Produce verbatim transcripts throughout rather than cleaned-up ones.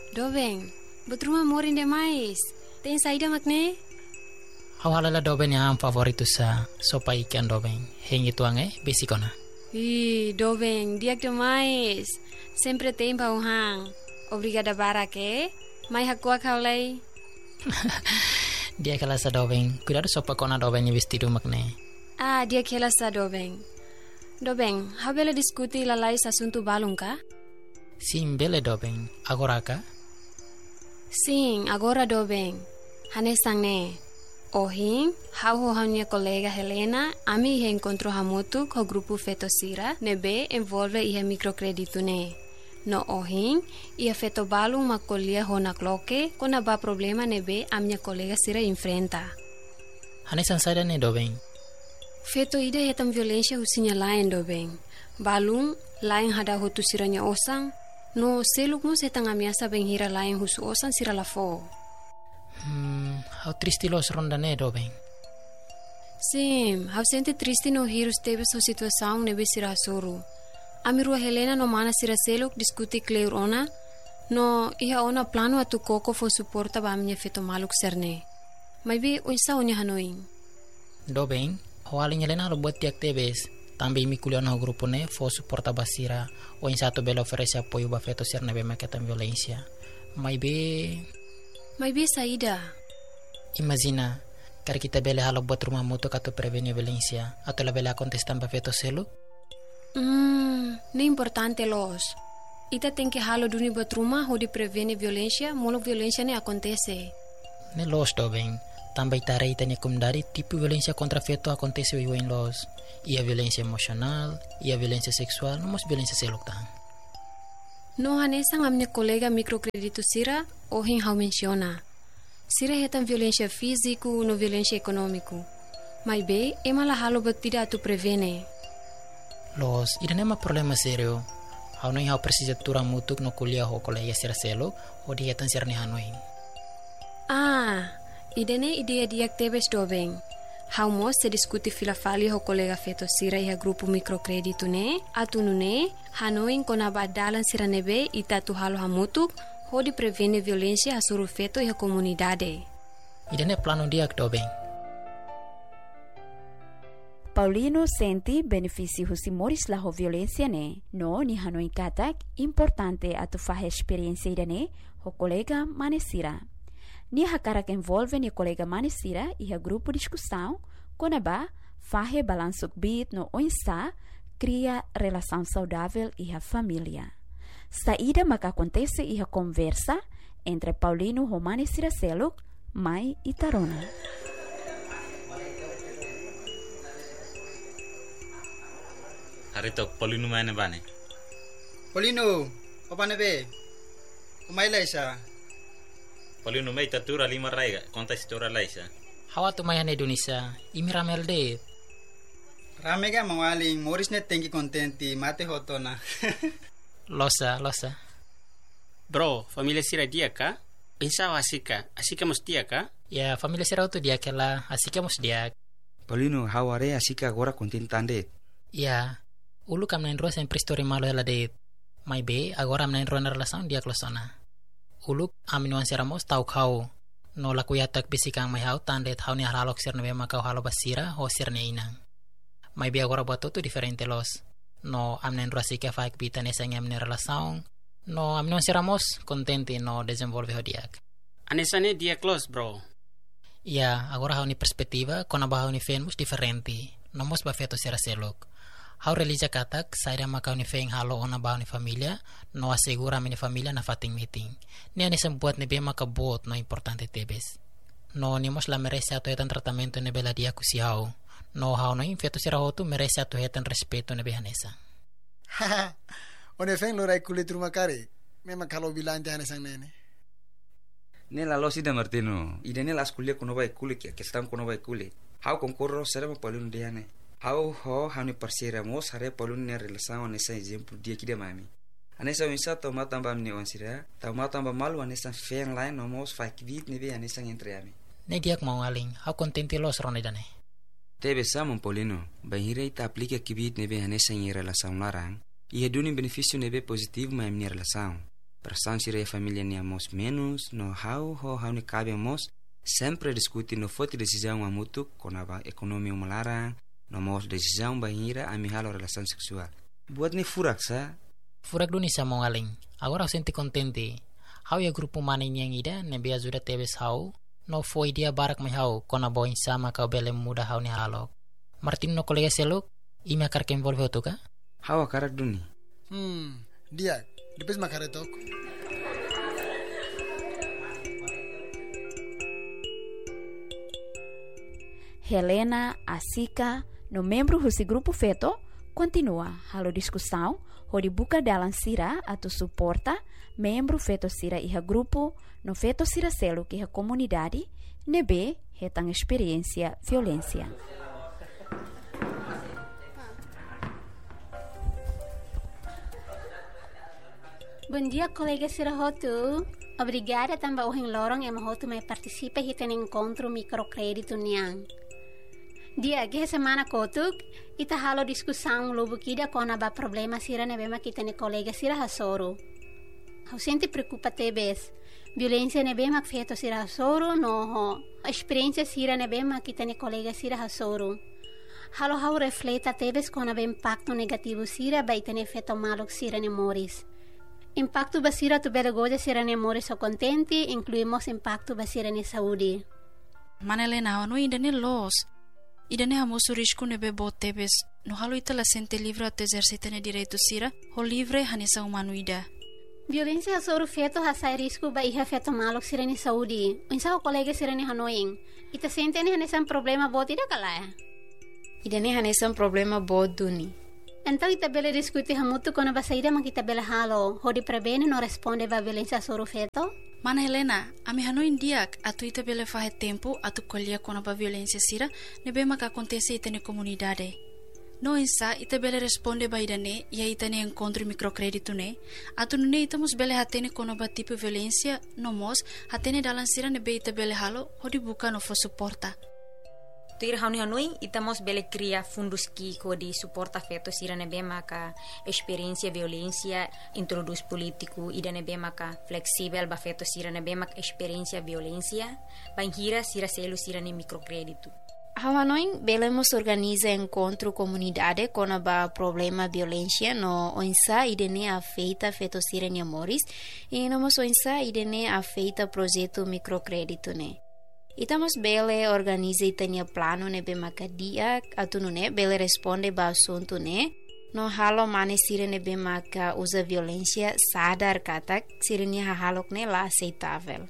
Dobeng, betruma morin demais. Tem saída makne? Hawalala Dobeng yang favoritu sa sopa ikan Dobeng. Hengi tuange besikona. Ih, Dobeng, diak demais. Sempre tem pauhang. Obrigada barake. Mai hakua kaulay. Dia kala sa Dobeng. Cuidado sopa kona Dobeng ni vestido makne. Ah, dia kela sa Dobeng. Dobeng, habela diskuti lalai asunto balung ka? Sim, bele Dobeng. Agora ka? Sim, agora Dobeng. Hanesang ne. Ohin, hau ho minha colega Helena, ami he encontrou hamutu com o grupo Fetosira, nebe envolve ia microcredito ne. No ohin, ia feto balung macolia ho na cloque, con ba problema nebe a minha colega Sira enfrenta. Hanesan saida ne Dobeng. Feto ida hetam violência husinya lain Dobeng. Balung, lain hada hutu siranya osang, no seluk mo setang amiasa benghira lain husu osang sira lafo. Hmm, how triste los ronda ne Dobeng. Sim, how sente triste no hirus tebe so situação nebe sira soru. Amirua Helena no mana sira seluk diskuti kleur ona, no iha ona plano atu koko fo suporta ba minha feto maluk serne. Mai be oisa onya hanoin. Dobeng, hawalin Helena lo buat tiak tebes. Tambi mi kuliah no grupo ne fo suporta basira o in satu bela oferece apoio ba feto serne be maketan violência. Mai be Mai be saída. Imagina, kar kita bele halo buat rumah mutu katu prevenir violência, atau la bele contestan ba feto selu? Hmm, ne importante los. Ita tem que halo duni buat rumah ho di prevenir violência, molo violência ne acontece. Ne los Dobeng, também tare ita ne kumdari tipo violência contra feto acontece o in los. Ia violência emocional, ia violência sexual, não mos violência seluk tang. No hanesang a minha colega microcredito Sira, ohin hau menciona. Sira hetan violência físico no violência econômico. Mai be, ema la halo batida tu prevene. Los, ida nema problema serio. Hau no hau precisa tura mutuk no kuliah ho colega sira selo, o di hetan sira ni hanoin. Ah, idene idea diak tebes Dobeng. Hau mo se diskuti filafali ho colega feto Sira iha grupo microcredito ne, atunu ne, hanoin kona badalan sira nebe ita tu halo hamutuk, ho di prevene violência hasuru feto iha comunidade. Idene plano diak Dobeng. Paulino senti benefício husi moris la ho violência ne, no ni hanoin katak importante atu fahe experiência idane ho colega manesira. Ni hakarak envolve ni colega manesira iha grupo discussão, konaba fahe balansuk bit no oinsa cria relação saudável iha família. Saída maka acontece iha conversa entre Paulino ho manesira seluk, mai e Tarona. Harito Paulino mana bane? Paulino, apa nebe? Umay laisa. Paulino mai tatura lima raiga, konta istora laisa. Hawa tu mayan Indonesia, imi ramel de. Rame ga mawaling, moris net tengi kontenti, mate hotona. Losa, losa. Bro, familia Sira dia ka? Pensawa asika, asika mus dia ka? Ya, familia Sira tu dia kela, asika mus dia. Paulino, haware asika agora contentande. Ya, ulu kam nain ruas sempre story malo ela de. Mai be, agora am nain ruas na relação dia klosona. Uluk aminuan siramos tau kau no la kuyatak bisikang mai hau tandet hau ni halok sir nebe makau halo basira ho sir ne inang. Mai be agora buat tu diferente los. No amnen ruasika faik bita ne sangam ne relação. No aminuan siramos contente no desenvolve ho diak. Anesane dia close bro. Ya, agora hau ni perspektiva kona ba hau ni fenmus diferente. No mos ba feto sira selok. Hau relija katak, saira makau ni feng halo ona bau ni familia, no asegura mini familia na fating meeting. Ni ani sembuat ni bema ka bot no importante tebes. No ni mos la merece ato hetan tratamento ni bela dia kusi hau. No hau no infeto sira hotu merece ato hetan respeto ni behanesa. Haha, one feng lo rai kulit rumah kari. Memang kalau bilang jangan sang nene. Nela lo sida Martino, ide nela askulia kuno bai kulit ya, kestam kuno bai kulit. Hau konkurro serema Paulino diane. Hau ho hani parsira mos hare Paulino ne relação nessa exemplo dia que mami. Anessa unsa toma tamba mne onsira, toma tamba malu anessa feng line no mos fak vit ne be anessa entre ami. Ne diak mau aling, hau contente los ronde dane. Tebe samon Paulino, bahire ita aplica que vit ne be anessa em relação larang, e redune benefício ne be positivo ma mne relação. Perasaan sira família ni amos menos no how ho how ni cabe amos sempre discutir no foto decisão amutu konaba ekonomi melarang no mos decisão bahira ami halo relação seksual. Buat ni furak sa. Furak duni sa mongaling. Agora eu senti contente. How ya grupo maning yang ida nebe ajuda tebes how no foi dia barak mai how kona boin sama kau bele muda how ni halok. Martin no kolega seluk imi akar ke envolve otuka? How akarak duni. Hmm, dia depois makaretok. Helena, Asika, no membro desse grupo feto, continua halo discussão, onde buka dalam sira atau suporta membro feto sira iha grupo, no feto sira selo que iha comunidade, nebe hetang experiência violência. Bom dia, colega Sira Hotu. Obrigada também ao Lorong e Hotu me participa e tem encontro microcrédito niang. Dia que semana kotuk ita halo discussão lobo kida kona ba problema sira ne bema kita ne colega sira hasoro. Hau sente preocupa tebes. Violência ne bema feito sira hasoro no ho. Experiência sira ne bema kita ne colega sira hasoro. Halo hau refleta tebes kona ba impacto negativo sira ba ita ne feito malo sira ne moris. Impacto basira tu bela goja sira ne moris o contenti, incluímos impacto basira ne saúde. Manelena, no ainda ne los. Idane hamoso risco nebe botebes, no halo ita la sente livre ato exercitane direito sira, ho livre hanesa humanoida. Violência hasoro feto hasai risco ba iha feto malo sira ne saúde. Insa o colega sira ne hanoing. Ita sente ne hanesa problema bot ida kalaya. Idane hanesa problema bot duni. Então ita bela discutir hamutu kono ba saída man kita bela halo, ho di prevene no responde ba violência hasoro feto. Mana Helena, ami hano indiak atu ita bele fahe tempo atu kolia kona ba violência sira nebe maka acontece ita ne comunidade. No insa ita bele responde ba idane ia ita ne encontro microcrédito ne atu nune ita mus bele hatene kona ba tipo violência no mos hatene dalan sira nebe ita bele halo hodi buka no fo suporta. Tuir hauni hanoi itamos bele cria fundos ki ko di suporta feto sira nebe maka experiência violência introduz político ida nebe maka flexível ba feto sira nebe maka experiência violência banhira sira selo sira ne microcrédito. Hanoi belemos organiza encontro comunidade com a problema violência no onsa idene afeita feto sira ne moris e namos onsa idene afeita projeto microcrédito ne. Itamos bele organiza itania plano ne be makadia atu ne bele responde ba assunto ne no halo mane sire ne be maka usa violência sadar katak sire ne halok ne la aceitável.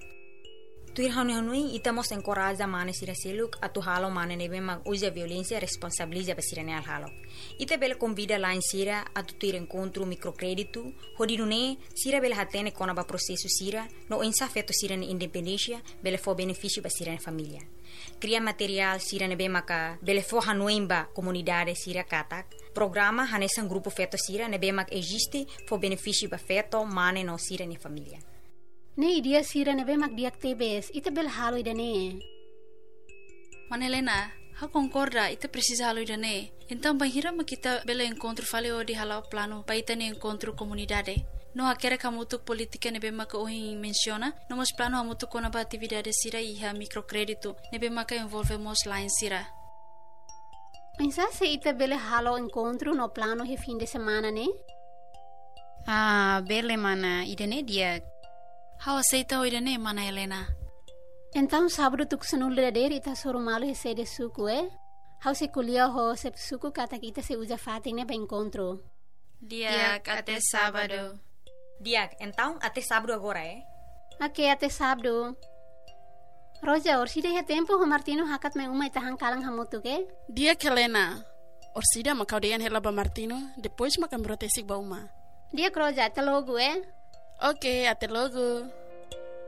Tuir hanui hanui itamos encoraja mane sira seluk atu halo mane ne be mak usa violência responsabiliza ba sire ne al halo. Ita bele convida lá em sira atu tuir encontro microcrédito hodinu ne sira bele hatene kona ba processo sira no insa feto sira ne independência bele fo benefício ba sira ne família. Cria material sira ne be maka bele fo hanui ba comunidade sira katak. Programa hanesan grupo feto sira ne be mak existe fo benefício ba feto mane no sira ne família. Ne idia sira ne be mak diak tebes ita bele halo idane. Manelena, ha concorda ita precisa halo idane. Então banhira ma kita bele encontro fale o di halo plano pa ita ne encontro comunidade. No hakere kamutu politika nebe maka ohi menciona, nomos plano hamutu kona ba atividade sira iha microcrédito nebe maka envolvemos lá em sira. Insa se ita bele halo encontro no plano he fim de semana ne? Ah, bele mana idane dia. How aceita o idane mana Helena? Então sábado tu kusanul dader ita soro malo he sede suku eh? How se kulia ho se suku kata kita se usa fating ne ba encontro. Diak até sábado. Diak, então até sábado agora eh? Ok, até sábado. Roja, orsida he tempo ho Martino hakat me uma ita hangkalang hamutu ke? Diak Helena. Orsida makau deyan hela ba Martino, depois makan brotesik ba uma. Diak Roja, até logo eh? Ok, até logo.